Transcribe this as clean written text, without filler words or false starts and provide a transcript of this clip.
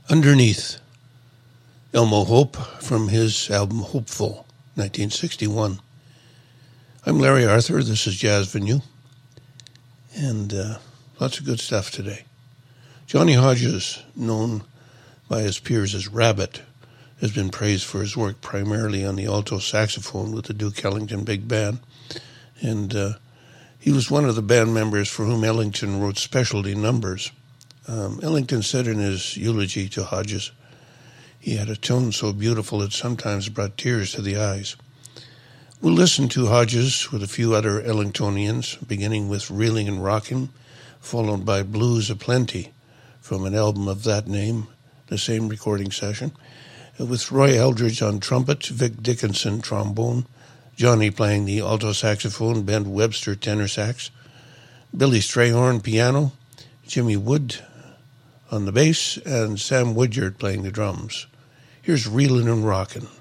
Underneath, Elmo Hope from his album Hopeful, 1961. I'm Larry Arthur. This is Jazz Venue. And lots of good stuff today. Johnny Hodges, known by his peers as Rabbit, has been praised for his work primarily on the alto saxophone with the Duke Ellington Big Band. And he was one of the band members for whom Ellington wrote specialty numbers. Ellington said in his eulogy to Hodges, he had a tone so beautiful it sometimes brought tears to the eyes. We'll listen to Hodges with a few other Ellingtonians, beginning with Reeling and Rockin', followed by Blues Aplenty from an album of that name, the same recording session, with Roy Eldridge on trumpet, Vic Dickinson trombone, Johnny playing the alto saxophone, Ben Webster tenor sax, Billy Strayhorn piano, Jimmy Wood on the bass, and Sam Woodyard playing the drums. Here's Reelin' and Rockin'.